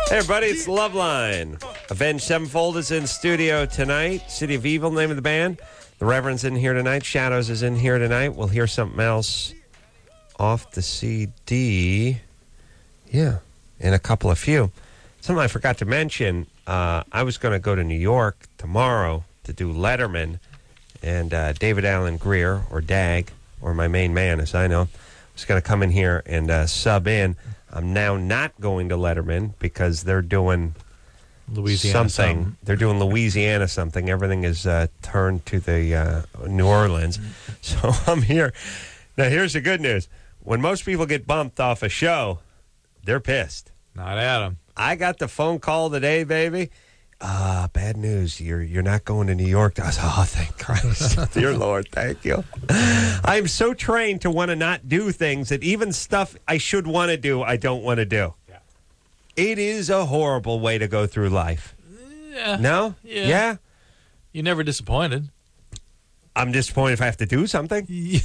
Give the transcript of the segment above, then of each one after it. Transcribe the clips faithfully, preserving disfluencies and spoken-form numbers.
Hey, everybody, it's Loveline. Avenged Sevenfold is in studio tonight. City of Evil, name of the band. The Reverend's in here tonight. Shadows is in here tonight. We'll hear something else off the C D. Yeah, in a couple of few. Something I forgot to mention, uh, I was going to go to New York tomorrow to do Letterman, and uh, David Allen Greer, or Dag, or my main man, as I know, was going to come in here and uh, sub in. I'm now not going to Letterman because they're doing Louisiana something. something. They're doing Louisiana something. Everything is uh, turned to the uh, New Orleans. So I'm here. Now, here's the good news. When most people get bumped off a show, they're pissed. Not Adam. I got the phone call today, baby. Uh, bad news. You're you're not going to New York. I was, oh, thank Christ. Dear Lord, thank you. I'm so trained to want to not do things that even stuff I should want to do, I don't want to do. Yeah. It is a horrible way to go through life. Yeah. No? Yeah. Yeah? You're never disappointed. I'm disappointed if I have to do something.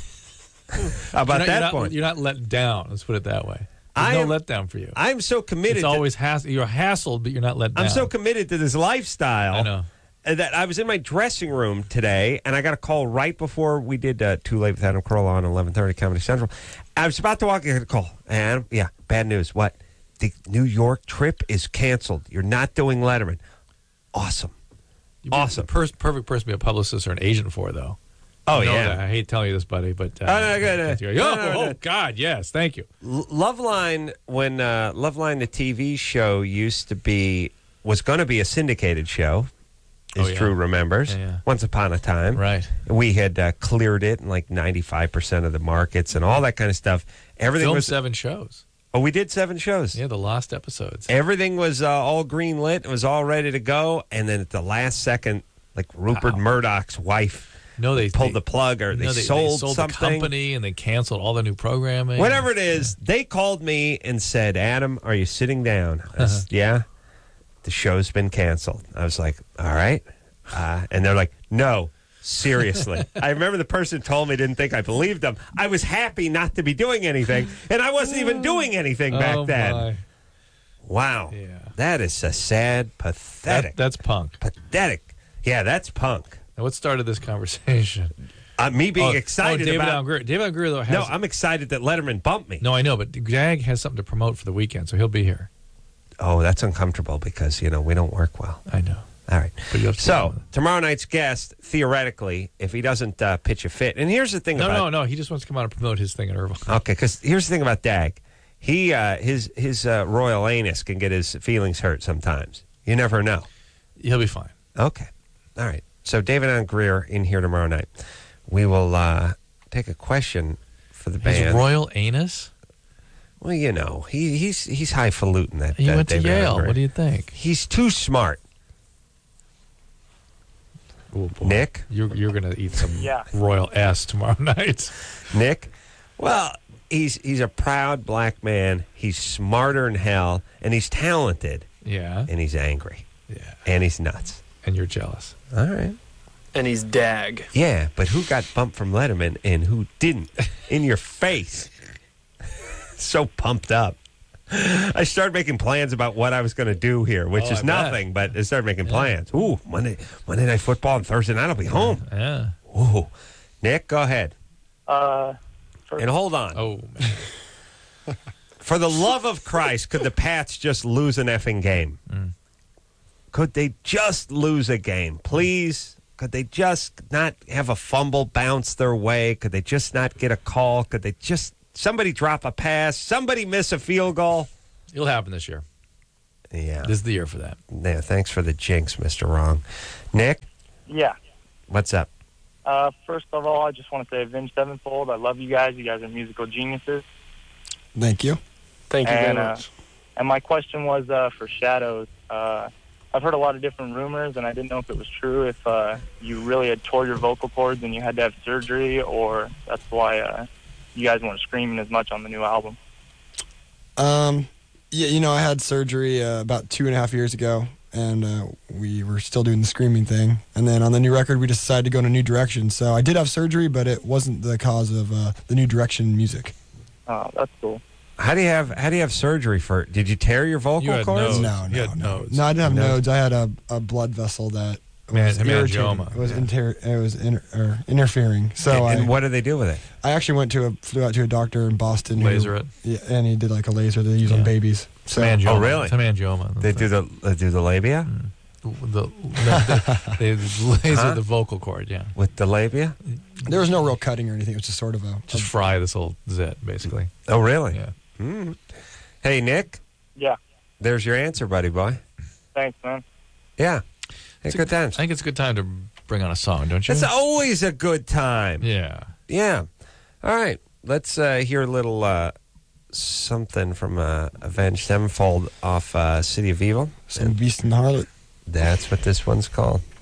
How about you're not, that you're not, point? You're not let down. Let's put it that way. There's I no am, letdown for you. I'm so committed. It's to, always hass- you're hassled, but you're not let down. I'm so committed to this lifestyle. I know. That I was in my dressing room today, and I got a call right before we did uh, Too Late with Adam Carolla on eleven thirty Comedy Central. I was about to walk in, I got a call. Adam, yeah, bad news. What? The New York trip is canceled. You're not doing Letterman. Awesome. You'd be Awesome. The pers- perfect person to be a publicist or an agent for, though. Oh, You know yeah. that. I hate telling you this, buddy, but... Uh, Oh, no, good, uh, oh, no, no, no. oh, God, yes, thank you. L- Loveline, when uh, Loveline, the T V show, used to be, was going to be a syndicated show, as Oh, yeah. Drew remembers, Yeah, yeah. once upon a time. Right. We had uh, cleared it in like ninety-five percent of the markets and all that kind of stuff. Everything Filmed was. seven shows. Oh, we did seven shows. Yeah, the lost episodes. Everything was uh, all green lit. It was all ready to go. And then at the last second, like Rupert Wow. Murdoch's wife No, they pulled they, the plug, or they, no, they sold, they sold something. the company and they canceled all the new programming. Whatever it is, they called me and said, Adam, are you sitting down? I said, yeah. The show's been canceled. I was like, all right. Uh, and they're like, no, seriously. I remember the person told me, didn't think I believed them. I was happy not to be doing anything, and I wasn't even doing anything back oh, then. My. Wow. Yeah. That is a sad, pathetic. That, that's punk. pathetic. Yeah, that's punk. Now, what started this conversation? Uh, me being oh, excited oh, David about... Allen Greer. David Allen Greer, though, has... No, I'm excited that Letterman bumped me. No, I know, but Jag has something to promote for the weekend, so he'll be here. Oh, that's uncomfortable because, you know, we don't work well. I know. All right. But you'll have to So, deal with tomorrow night's guest, theoretically, if he doesn't uh, pitch a fit, and here's the thing it. No, about... no, no. He just wants to come out and promote his thing in Irvine. Okay, because here's the thing about Dag. He, uh, his his uh, royal anus can get his feelings hurt sometimes. You never know. He'll be fine. Okay. All right. So, David Allen Greer in here tomorrow night. We will uh, take a question for the His band. royal anus? Well, you know, he, he's he's highfalutin. That He uh, went to David Allen Yale. Greer. What do you think? He's too smart. Oh, boy. Nick? You're, you're going to eat some Yeah. royal ass tomorrow night. Nick? Well, he's he's a proud black man. He's smarter than hell, and he's talented, Yeah. and he's angry, Yeah. and he's nuts. And you're jealous. All right. And he's Dag. Yeah, but who got bumped from Letterman and who didn't? In your face. So pumped up. I started making plans about what I was going to do here, which Oh, is I bet. nothing, but I started making plans. Ooh, Monday, Monday Night Football and Thursday night I'll be home. Yeah. Ooh. Nick, go ahead. Uh, for, And hold on. Oh, man. For the love of Christ, could the Pats just lose an effing game? Mm. Could they just lose a game? Please? Could they just not have a fumble bounce their way? Could they just not get a call? Could they just, somebody drop a pass? Somebody miss a field goal? It'll happen this year. Yeah. This is the year for that. Yeah, thanks for the jinx, Mister Wrong. Nick, yeah. what's up? Uh, first of all, I just want to say Avenged Sevenfold. I love you guys. You guys are musical geniuses. Thank you. Thank you And, very uh, much. And my question was uh, for Shadows. Uh, I've heard a lot of different rumors, and I didn't know if it was true, if uh, you really had tore your vocal cords and you had to have surgery, or that's why uh, you guys weren't screaming as much on the new album. Um, yeah, you know, I had surgery uh, about two and a half years ago, and uh, we were still doing the screaming thing. And then on the new record, we just decided to go in a new direction. So I did have surgery, but it wasn't the cause of uh, the new direction music. Oh, that's cool. How do you have How do you have surgery for? Did you tear your vocal You had cords? nodes. No, You no, had no. nodes. No, I didn't have Nodes. nodes. I had a, a blood vessel that Man- was irritating. hemangioma. It was Yeah. inter- it was inter- or interfering. So and, I, and what do they do with it? I actually went to a flew out to a doctor in Boston. who- Laser it. Yeah, and he did like a laser that they use Yeah. on babies. So Hemangioma. Oh, really? It's hemangioma. They do the they do the labia The, the, the, they laser Huh? the vocal cord, yeah. with the labia. there was no real cutting or anything. It was just sort of a, Just a fry this little zit, basically. Oh, really? Yeah. Mm. Hey, Nick. Yeah. There's your answer, buddy boy. Thanks, man. Yeah. Hey, It's a- good times. I think it's a good time to bring on a song, don't you? It's always a good time. yeah. Yeah. All right. Let's uh, hear a little uh, something from uh, Avenged Sevenfold off uh, City of Evil. some beast and harlot. That's what this one's called.